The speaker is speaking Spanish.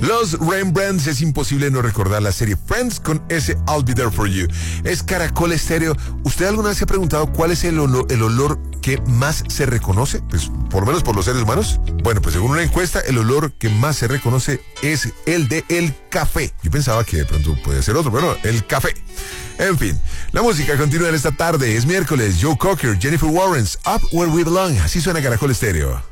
Los Rembrandts, es imposible no recordar la serie Friends con ese I'll Be There For You. Es Caracol Estéreo. ¿Usted alguna vez se ha preguntado cuál es el olor que más se reconoce? Pues por lo menos por los seres humanos. Bueno, pues según una encuesta, el olor que más se reconoce es el de el café. Yo pensaba que de pronto podía ser otro, pero no, el café. En fin, la música continúa en esta tarde. Es miércoles. Joe Cocker, Jennifer Warnes, Up Where We Belong. Así suena Caracol Estéreo.